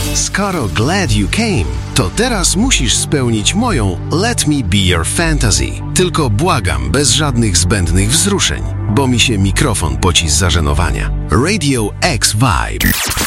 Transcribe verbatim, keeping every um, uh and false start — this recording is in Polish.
Skoro glad you came, to teraz musisz spełnić moją Let me be your fantasy. Tylko błagam, bez żadnych zbędnych wzruszeń, bo mi się mikrofon poci z zażenowania. Radio X Vibe.